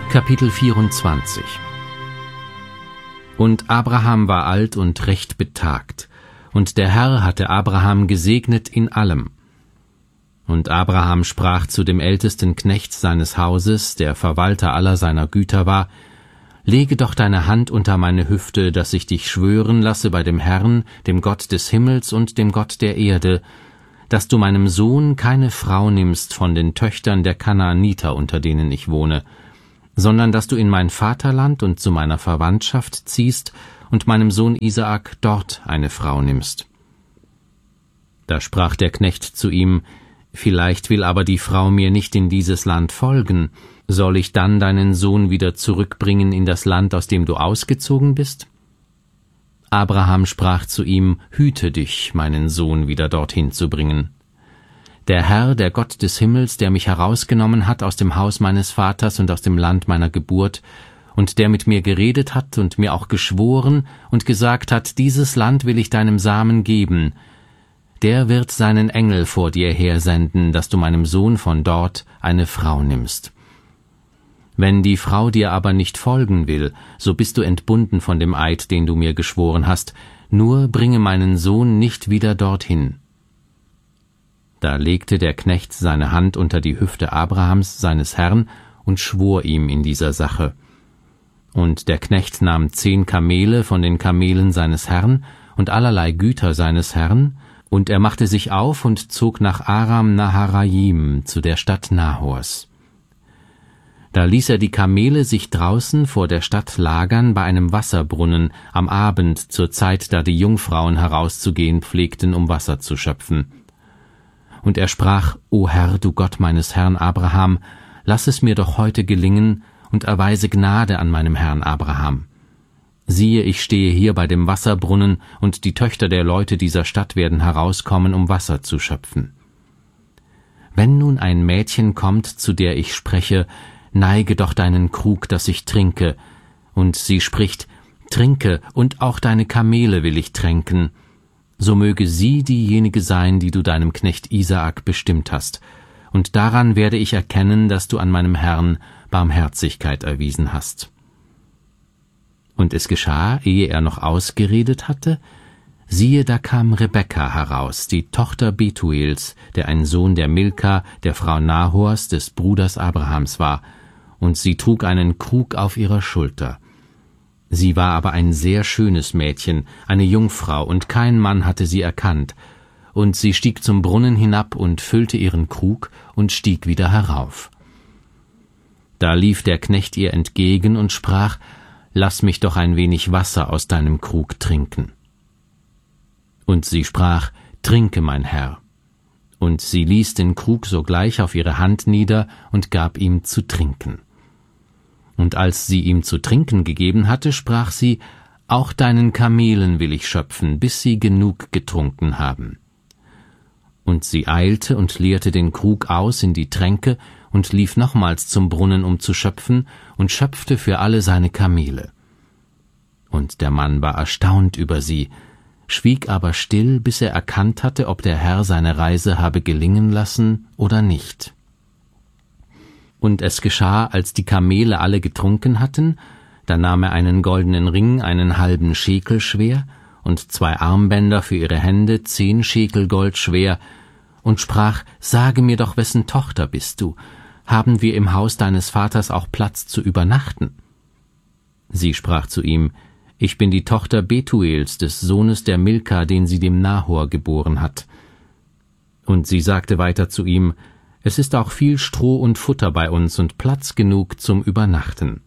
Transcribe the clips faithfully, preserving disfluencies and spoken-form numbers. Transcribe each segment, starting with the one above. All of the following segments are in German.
Kapitel vierundzwanzig. Und Abraham war alt und recht betagt, und der Herr hatte Abraham gesegnet in allem. Und Abraham sprach zu dem ältesten Knecht seines Hauses, der Verwalter aller seiner Güter war: Lege doch deine Hand unter meine Hüfte, dass ich dich schwören lasse bei dem Herrn, dem Gott des Himmels und dem Gott der Erde, dass du meinem Sohn keine Frau nimmst von den Töchtern der Kanaaniter, unter denen ich wohne, sondern dass du in mein Vaterland und zu meiner Verwandtschaft ziehst und meinem Sohn Isaak dort eine Frau nimmst. Da sprach der Knecht zu ihm: Vielleicht will aber die Frau mir nicht in dieses Land folgen. Soll ich dann deinen Sohn wieder zurückbringen in das Land, aus dem du ausgezogen bist? Abraham sprach zu ihm: Hüte dich, meinen Sohn wieder dorthin zu bringen. Der Herr, der Gott des Himmels, der mich herausgenommen hat aus dem Haus meines Vaters und aus dem Land meiner Geburt, und der mit mir geredet hat und mir auch geschworen und gesagt hat: Dieses Land will ich deinem Samen geben, der wird seinen Engel vor dir hersenden, dass du meinem Sohn von dort eine Frau nimmst. Wenn die Frau dir aber nicht folgen will, so bist du entbunden von dem Eid, den du mir geschworen hast, nur bringe meinen Sohn nicht wieder dorthin. Da legte der Knecht seine Hand unter die Hüfte Abrahams, seines Herrn, und schwor ihm in dieser Sache. Und der Knecht nahm zehn Kamele von den Kamelen seines Herrn und allerlei Güter seines Herrn, und er machte sich auf und zog nach Aram Naharaim, zu der Stadt Nahors. Da ließ er die Kamele sich draußen vor der Stadt lagern bei einem Wasserbrunnen am Abend, zur Zeit, da die Jungfrauen herauszugehen pflegten, um Wasser zu schöpfen. Und er sprach: O Herr, du Gott meines Herrn Abraham, lass es mir doch heute gelingen und erweise Gnade an meinem Herrn Abraham. Siehe, ich stehe hier bei dem Wasserbrunnen, und die Töchter der Leute dieser Stadt werden herauskommen, um Wasser zu schöpfen. Wenn nun ein Mädchen kommt, zu der ich spreche: Neige doch deinen Krug, dass ich trinke, und sie spricht: Trinke, und auch deine Kamele will ich tränken, so möge sie diejenige sein, die du deinem Knecht Isaak bestimmt hast, und daran werde ich erkennen, dass du an meinem Herrn Barmherzigkeit erwiesen hast. Und es geschah, ehe er noch ausgeredet hatte, siehe, da kam Rebekka heraus, die Tochter Betuels, der ein Sohn der Milka, der Frau Nahors, des Bruders Abrahams war, und sie trug einen Krug auf ihrer Schulter. Sie war aber ein sehr schönes Mädchen, eine Jungfrau, und kein Mann hatte sie erkannt, und sie stieg zum Brunnen hinab und füllte ihren Krug und stieg wieder herauf. Da lief der Knecht ihr entgegen und sprach: Lass mich doch ein wenig Wasser aus deinem Krug trinken. Und sie sprach: Trinke, mein Herr. Und sie ließ den Krug sogleich auf ihre Hand nieder und gab ihm zu trinken. Und als sie ihm zu trinken gegeben hatte, sprach sie: Auch deinen Kamelen will ich schöpfen, bis sie genug getrunken haben. Und sie eilte und leerte den Krug aus in die Tränke und lief nochmals zum Brunnen, um zu schöpfen, und schöpfte für alle seine Kamele. Und der Mann war erstaunt über sie, schwieg aber still, bis er erkannt hatte, ob der Herr seine Reise habe gelingen lassen oder nicht. Und es geschah, als die Kamele alle getrunken hatten, da nahm er einen goldenen Ring, einen halben Schekel schwer, und zwei Armbänder für ihre Hände, zehn Schekel Gold schwer, und sprach: Sage mir doch, wessen Tochter bist du? Haben wir im Haus deines Vaters auch Platz zu übernachten? Sie sprach zu ihm: Ich bin die Tochter Betuels, des Sohnes der Milka, den sie dem Nahor geboren hat. Und sie sagte weiter zu ihm: Es ist auch viel Stroh und Futter bei uns und Platz genug zum Übernachten.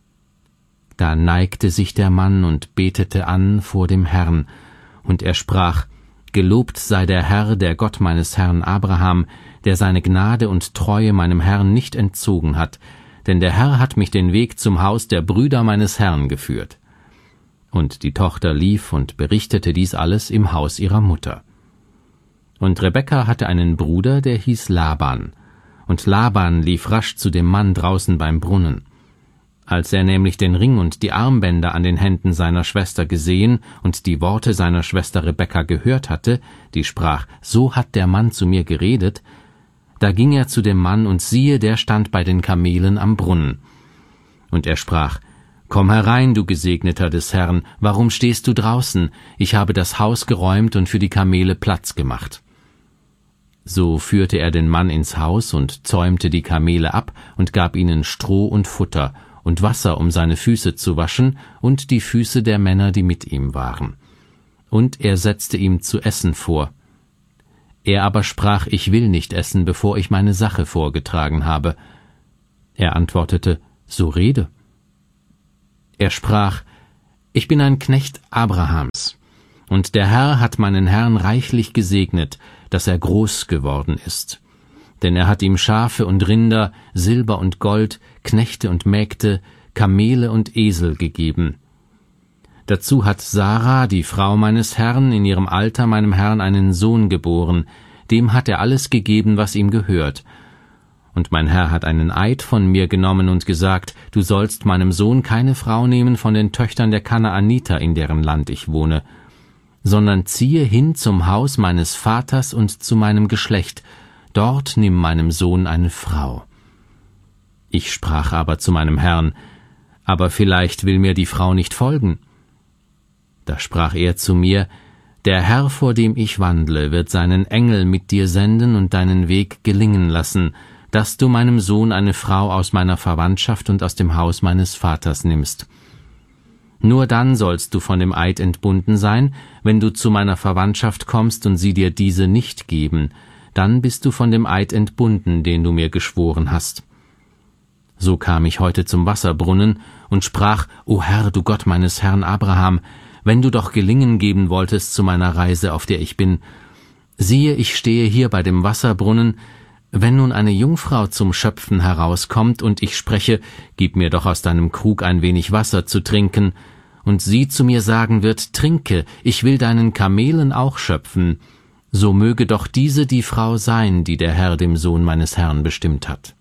Da neigte sich der Mann und betete an vor dem Herrn, und er sprach: Gelobt sei der Herr, der Gott meines Herrn Abraham, der seine Gnade und Treue meinem Herrn nicht entzogen hat, denn der Herr hat mich den Weg zum Haus der Brüder meines Herrn geführt. Und die Tochter lief und berichtete dies alles im Haus ihrer Mutter. Und Rebekka hatte einen Bruder, der hieß Laban, und Laban lief rasch zu dem Mann draußen beim Brunnen. Als er nämlich den Ring und die Armbänder an den Händen seiner Schwester gesehen und die Worte seiner Schwester Rebekka gehört hatte, die sprach: So hat der Mann zu mir geredet, da ging er zu dem Mann, und siehe, der stand bei den Kamelen am Brunnen. Und er sprach: »Komm herein, du Gesegneter des Herrn, warum stehst du draußen? Ich habe das Haus geräumt und für die Kamele Platz gemacht.« So führte er den Mann ins Haus und zäumte die Kamele ab und gab ihnen Stroh und Futter und Wasser, um seine Füße zu waschen und die Füße der Männer, die mit ihm waren. Und er setzte ihm zu essen vor. Er aber sprach: »Ich will nicht essen, bevor ich meine Sache vorgetragen habe.« Er antwortete: »So rede.« Er sprach: »Ich bin ein Knecht Abrahams, und der Herr hat meinen Herrn reichlich gesegnet, dass er groß geworden ist. Denn er hat ihm Schafe und Rinder, Silber und Gold, Knechte und Mägde, Kamele und Esel gegeben. Dazu hat Sarah, die Frau meines Herrn, in ihrem Alter meinem Herrn einen Sohn geboren, dem hat er alles gegeben, was ihm gehört. Und mein Herr hat einen Eid von mir genommen und gesagt: Du sollst meinem Sohn keine Frau nehmen von den Töchtern der Kanaaniter, in deren Land ich wohne, sondern ziehe hin zum Haus meines Vaters und zu meinem Geschlecht, dort nimm meinem Sohn eine Frau. Ich sprach aber zu meinem Herrn: Aber vielleicht will mir die Frau nicht folgen. Da sprach er zu mir: Der Herr, vor dem ich wandle, wird seinen Engel mit dir senden und deinen Weg gelingen lassen, dass du meinem Sohn eine Frau aus meiner Verwandtschaft und aus dem Haus meines Vaters nimmst. Nur dann sollst du von dem Eid entbunden sein, wenn du zu meiner Verwandtschaft kommst und sie dir diese nicht geben, dann bist du von dem Eid entbunden, den du mir geschworen hast. So kam ich heute zum Wasserbrunnen und sprach: O Herr, du Gott meines Herrn Abraham, wenn du doch Gelingen geben wolltest zu meiner Reise, auf der ich bin. Siehe, ich stehe hier bei dem Wasserbrunnen. Wenn nun eine Jungfrau zum Schöpfen herauskommt und ich spreche: Gib mir doch aus deinem Krug ein wenig Wasser zu trinken, und sie zu mir sagen wird: Trinke, ich will deinen Kamelen auch schöpfen, so möge doch diese die Frau sein, die der Herr dem Sohn meines Herrn bestimmt hat.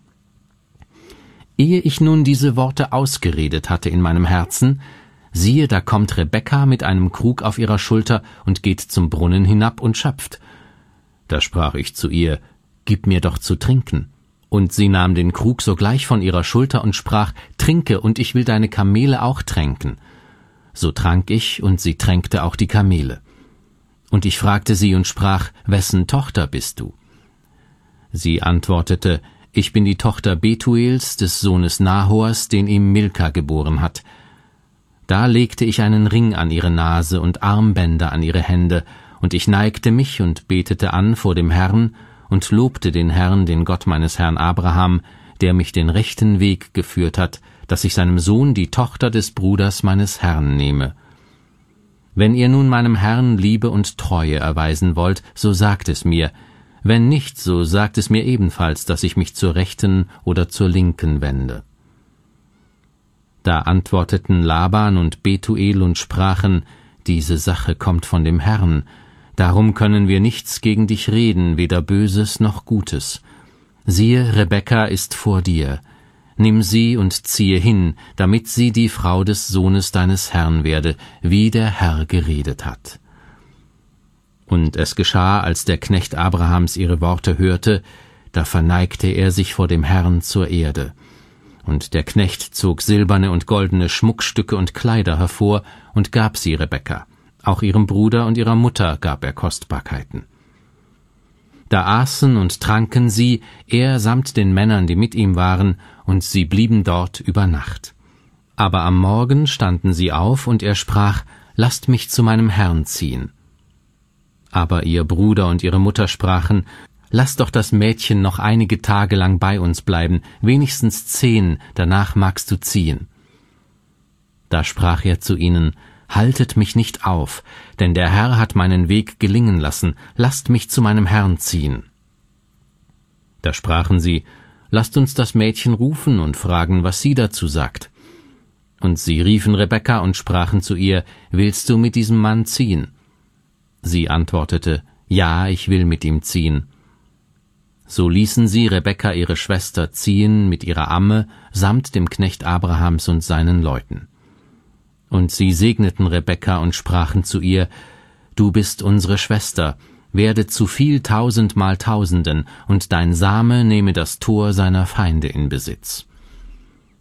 Ehe ich nun diese Worte ausgeredet hatte in meinem Herzen, siehe, da kommt Rebekka mit einem Krug auf ihrer Schulter und geht zum Brunnen hinab und schöpft. Da sprach ich zu ihr: Gib mir doch zu trinken. Und sie nahm den Krug sogleich von ihrer Schulter und sprach: Trinke, und ich will deine Kamele auch tränken. So trank ich, und sie tränkte auch die Kamele. Und ich fragte sie und sprach: Wessen Tochter bist du? Sie antwortete: Ich bin die Tochter Betuels, des Sohnes Nahors, den ihm Milka geboren hat. Da legte ich einen Ring an ihre Nase und Armbänder an ihre Hände, und ich neigte mich und betete an vor dem Herrn und lobte den Herrn, den Gott meines Herrn Abraham, der mich den rechten Weg geführt hat, dass ich seinem Sohn die Tochter des Bruders meines Herrn nehme. Wenn ihr nun meinem Herrn Liebe und Treue erweisen wollt, so sagt es mir. Wenn nicht, so sagt es mir ebenfalls, dass ich mich zur Rechten oder zur Linken wende. Da antworteten Laban und Betuel und sprachen: Diese Sache kommt von dem Herrn, darum können wir nichts gegen dich reden, weder Böses noch Gutes. Siehe, Rebekka ist vor dir. Nimm sie und ziehe hin, damit sie die Frau des Sohnes deines Herrn werde, wie der Herr geredet hat. Und es geschah, als der Knecht Abrahams ihre Worte hörte, da verneigte er sich vor dem Herrn zur Erde. Und der Knecht zog silberne und goldene Schmuckstücke und Kleider hervor und gab sie Rebekka. Auch ihrem Bruder und ihrer Mutter gab er Kostbarkeiten. Da aßen und tranken sie, er samt den Männern, die mit ihm waren, und sie blieben dort über Nacht. Aber am Morgen standen sie auf, und er sprach: Lasst mich zu meinem Herrn ziehen. Aber ihr Bruder und ihre Mutter sprachen: Lass doch das Mädchen noch einige Tage lang bei uns bleiben, wenigstens zehn, danach magst du ziehen. Da sprach er zu ihnen: Haltet mich nicht auf, denn der Herr hat meinen Weg gelingen lassen, lasst mich zu meinem Herrn ziehen. Da sprachen sie: Lasst uns das Mädchen rufen und fragen, was sie dazu sagt. Und sie riefen Rebekka und sprachen zu ihr: Willst du mit diesem Mann ziehen? Sie antwortete: Ja, ich will mit ihm ziehen. So ließen sie Rebekka ihre Schwester ziehen mit ihrer Amme, samt dem Knecht Abrahams und seinen Leuten. Und sie segneten Rebekka und sprachen zu ihr: Du bist unsere Schwester, werde zu viel tausendmal Tausenden, und dein Same nehme das Tor seiner Feinde in Besitz.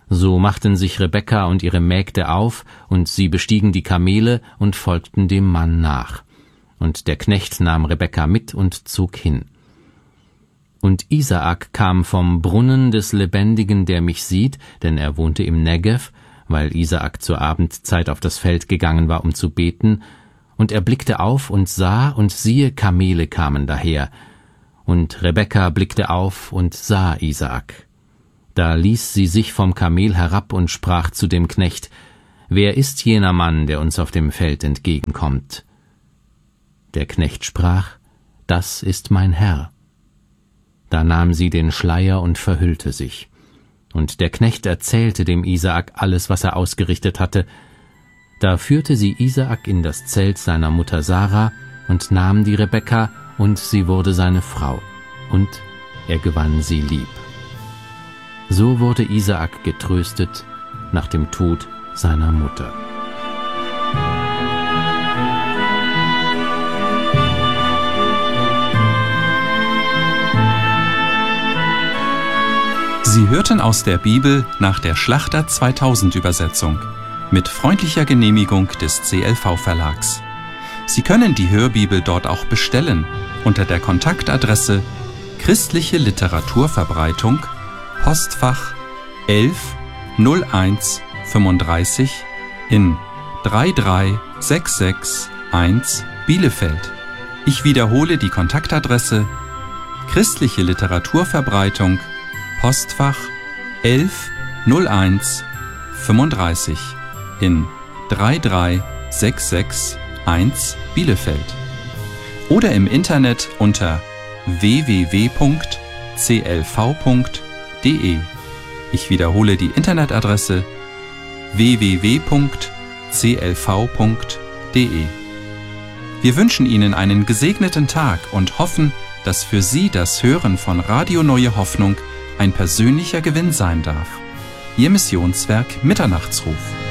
So machten sich Rebekka und ihre Mägde auf, und sie bestiegen die Kamele und folgten dem Mann nach. Und der Knecht nahm Rebekka mit und zog hin. Und Isaak kam vom Brunnen des Lebendigen, der mich sieht, denn er wohnte im Negev, weil Isaak zur Abendzeit auf das Feld gegangen war, um zu beten, und er blickte auf und sah, und siehe, Kamele kamen daher. Und Rebekka blickte auf und sah Isaak. Da ließ sie sich vom Kamel herab und sprach zu dem Knecht: »Wer ist jener Mann, der uns auf dem Feld entgegenkommt?« Der Knecht sprach: »Das ist mein Herr.« Da nahm sie den Schleier und verhüllte sich. Und der Knecht erzählte dem Isaak alles, was er ausgerichtet hatte. Da führte sie Isaak in das Zelt seiner Mutter Sarah und nahm die Rebekka, und sie wurde seine Frau, und er gewann sie lieb. So wurde Isaak getröstet nach dem Tod seiner Mutter. Sie hörten aus der Bibel nach der Schlachter zweitausend Übersetzung mit freundlicher Genehmigung des C L V Verlags. Sie können die Hörbibel dort auch bestellen unter der Kontaktadresse Christliche Literaturverbreitung, Postfach elf null eins fünfunddreißig in drei drei sechs sechs eins Bielefeld. Ich wiederhole die Kontaktadresse: Christliche Literaturverbreitung, Postfach elf null eins fünfunddreißig in drei drei sechs sechs eins Bielefeld. Oder im Internet unter w w w punkt c l v punkt de. Ich wiederhole die Internetadresse: w w w punkt c l v punkt de. Wir wünschen Ihnen einen gesegneten Tag und hoffen, dass für Sie das Hören von Radio Neue Hoffnung ein persönlicher Gewinn sein darf. Ihr Missionswerk Mitternachtsruf.